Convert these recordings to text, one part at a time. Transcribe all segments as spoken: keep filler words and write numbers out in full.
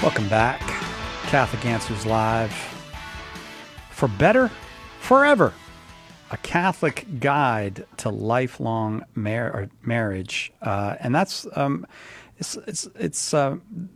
Welcome back. Catholic Answers Live. For better, forever. A Catholic guide to lifelong mar- or marriage, uh, and that's um, it's it's it's uh,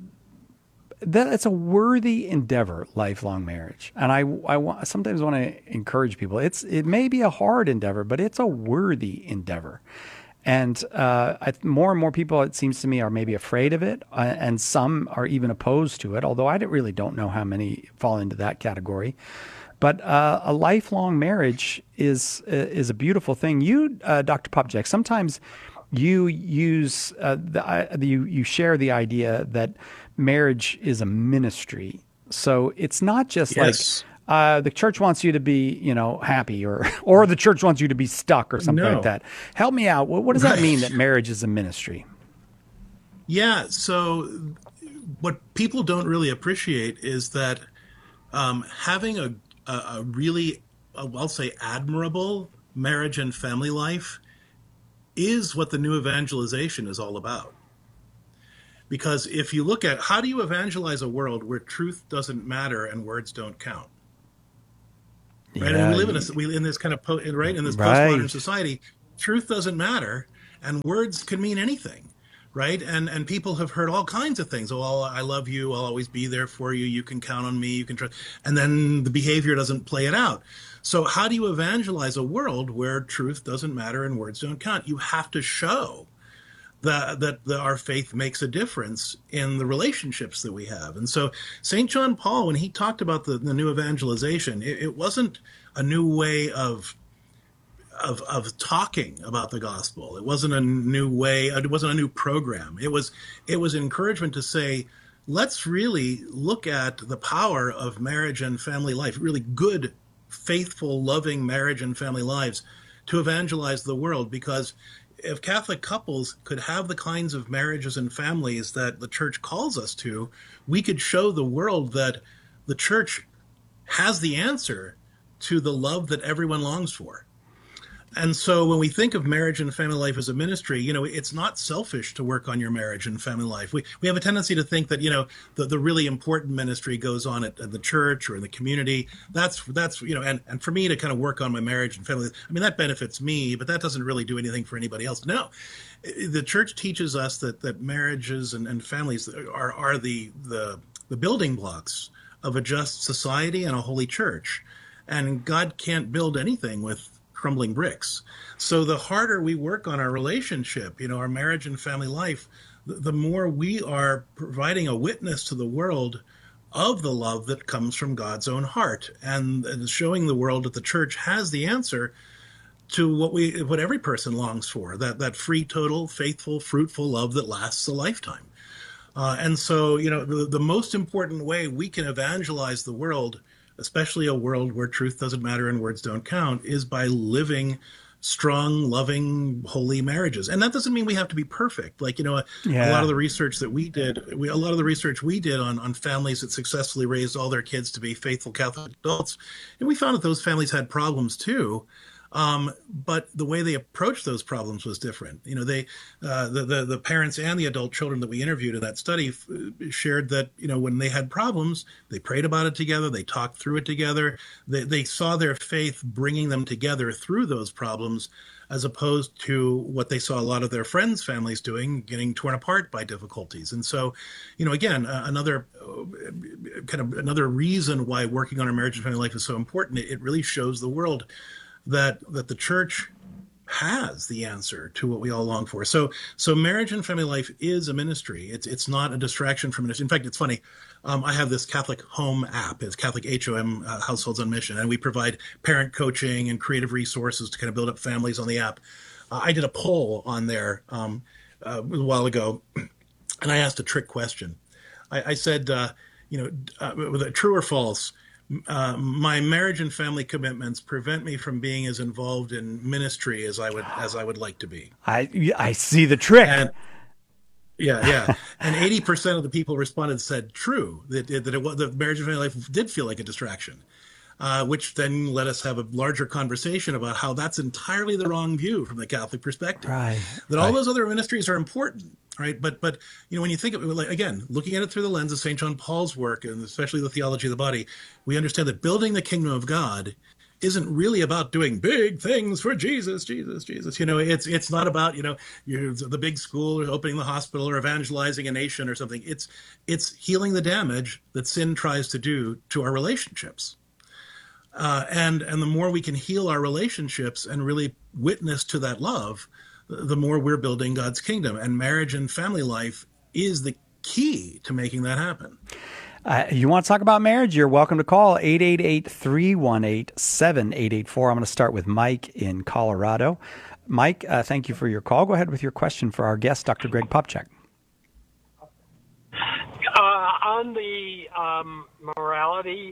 that it's a worthy endeavor, lifelong marriage. And I I want, sometimes want to encourage people. It's it may be a hard endeavor, but it's a worthy endeavor. And uh, I, more and more people, it seems to me, are maybe afraid of it, uh, and some are even opposed to it. Although I don't- really don't know how many fall into that category. But uh, a lifelong marriage is is a beautiful thing. You, uh, Doctor Popcak, sometimes you use uh, the, uh, you you share the idea that marriage is a ministry. So it's not just like Yes. uh, the church wants you to be, you know, happy, or or the church wants you to be stuck, or something like No. that. Help me out. What, what does that mean that Right. marriage is a ministry? Yeah. So what people don't really appreciate is that um, having a, a, a really, uh, I'll say, admirable marriage and family life is what the new evangelization is all about. Because if you look at how do you evangelize a world where truth doesn't matter and words don't count, right? I mean, Yeah, we live in a y- we in this kind of po, right in this postmodern right. society. Truth doesn't matter, and words can mean anything, right? And and people have heard all kinds of things. Oh, I'll, I love you. I'll always be there for you. You can count on me. You can trust. And then the behavior doesn't play it out. So how do you evangelize a world where truth doesn't matter and words don't count? You have to show that that the, our faith makes a difference in the relationships that we have. And so Saint John Paul, when he talked about the, the new evangelization, it, it wasn't a new way of of of talking about the gospel. It wasn't a new way. It wasn't a new program. It was it was encouragement to say, let's really look at the power of marriage and family life. Really good, faithful, loving marriage and family lives to evangelize the world. Because if Catholic couples could have the kinds of marriages and families that the church calls us to, we could show the world that the church has the answer to the love that everyone longs for. And so when we think of marriage and family life as a ministry, you know, it's not selfish to work on your marriage and family life. We we have a tendency to think that, you know, the, the really important ministry goes on at, at the church or in the community. That's, that's you know, and, and for me to kind of work on my marriage and family, I mean, that benefits me, but that doesn't really do anything for anybody else. No, the church teaches us that, that marriages and, and families are, are the, the, the building blocks of a just society and a holy church. And God can't build anything with crumbling bricks. So the harder we work on our relationship, you know, our marriage and family life, the, the more we are providing a witness to the world of the love that comes from God's own heart, and, and showing the world that the church has the answer to what we what every person longs for, that that free, total, faithful, fruitful love that lasts a lifetime. Uh, and so, you know, the, the most important way we can evangelize the world, especially a world where truth doesn't matter and words don't count, is by living strong, loving, holy marriages. And that doesn't mean we have to be perfect. Like, you know, a, a lot of Yeah. the research that we did, we, a lot of the research we did on, on families that successfully raised all their kids to be faithful Catholic adults, and we found that those families had problems too. Um, but the way they approached those problems was different. You know, they, uh, the, the the parents and the adult children that we interviewed in that study f- shared that, you know, when they had problems, they prayed about it together, they talked through it together, they they saw their faith bringing them together through those problems, as opposed to what they saw a lot of their friends' families doing, getting torn apart by difficulties. And so, you know, again, uh, another uh, kind of another reason why working on our marriage and family life is so important. It, it really shows the world that that the church has the answer to what we all long for. So so marriage and family life is a ministry. It's it's not a distraction from ministry. In fact, it's funny. Um, I have this Catholic Home app. It's Catholic H O M, uh, Households on Mission, and we provide parent coaching and creative resources to kind of build up families on the app. Uh, I did a poll on there um, uh, a while ago, and I asked a trick question. I, I said, uh, you know, uh, true or false? Uh, my marriage and family commitments prevent me from being as involved in ministry as I would as I would like to be. I I see the trick. And yeah, yeah, and eighty percent of the people responded said true that that it was the marriage and family life did feel like a distraction. uh, which then let us have a larger conversation about how that's entirely the wrong view from the Catholic perspective. Right. That all Right. those other ministries are important, right? But but you know, when you think of it, like, again, looking at it through the lens of Saint John Paul's work, and especially the theology of the body, we understand that building the kingdom of God isn't really about doing big things for Jesus, Jesus, Jesus. You know, it's it's not about, you know, you the big school or opening the hospital or evangelizing a nation or something. It's it's healing the damage that sin tries to do to our relationships. Uh, and and the more we can heal our relationships and really witness to that love, the more we're building God's kingdom. And marriage and family life is the key to making that happen. Uh, you want to talk about marriage? You're welcome to call eight eight eight, three one eight, seven eight eight four. I'm going to start with Mike in Colorado. Mike, uh, thank you for your call. Go ahead with your question for our guest, Doctor Greg Popcak. Uh, on the um, morality